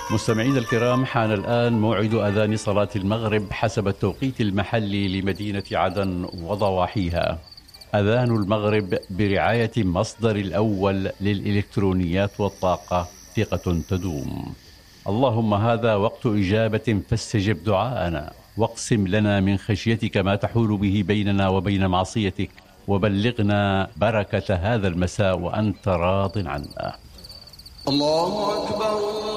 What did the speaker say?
مستمعينا الكرام، حان الآن موعد أذان صلاة المغرب حسب التوقيت المحلي لمدينة عدن وضواحيها. أذان المغرب برعاية مصدر الأول للإلكترونيات والطاقة، ثقة تدوم. اللهم هذا وقت إجابة فاستجب دعاءنا، واقسم لنا من خشيتك ما تحول به بيننا وبين معصيتك، وبلغنا بركة هذا المساء وأنت راض عنا. الله أكبر.